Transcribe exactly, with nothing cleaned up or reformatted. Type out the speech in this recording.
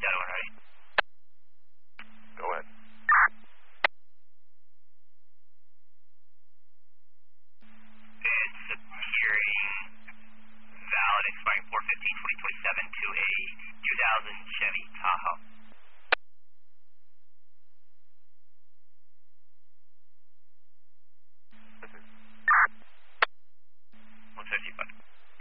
Delta one ready. Go ahead. It's appearing valid expiring four fifteen twenty twenty-seven to a two thousand Chevy Tahoe.